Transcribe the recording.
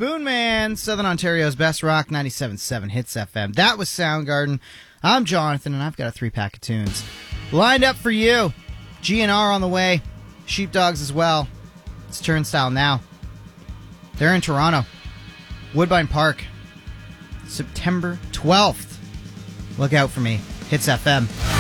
Spoonman, Southern Ontario's best rock, 97.7 Hits FM. That was Soundgarden. I'm Jonathan, and I've got a 3-pack of tunes lined up for you. GNR on the way. Sheepdogs as well. It's Turnstile now. They're in Toronto. Woodbine Park. September 12th. Look out for me. Hits FM.